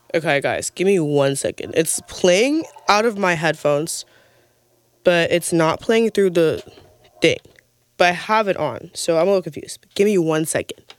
Okay, guys, give me 1 second. It's playing out of my headphones, but it's not playing through the thing. But I have it on, so I'm a little confused. Give me 1 second.